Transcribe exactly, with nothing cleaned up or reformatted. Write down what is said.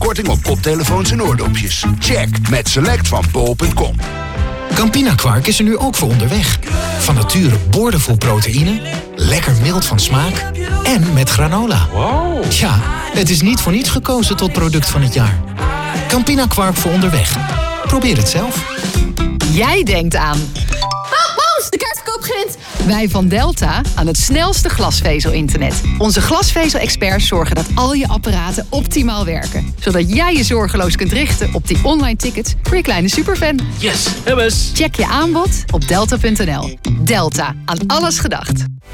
korting op koptelefoons en oordopjes. Check met Select van bol punt com. Campina Kwark is er nu ook voor onderweg. Van nature boordevol proteïne, lekker mild van smaak en met granola. Wow. Ja, het is niet voor niets gekozen tot product van het jaar. Campina Kwark voor onderweg. Probeer het zelf. Jij denkt aan... Oh, Paus, de kaartverkoop begint! Wij van Delta aan het snelste glasvezel-internet. Onze glasvezel-experts zorgen dat al je apparaten optimaal werken. Zodat jij je zorgeloos kunt richten op die online tickets voor je kleine superfan. Yes, hebben ze. Check je aanbod op delta punt n l. Delta, aan alles gedacht.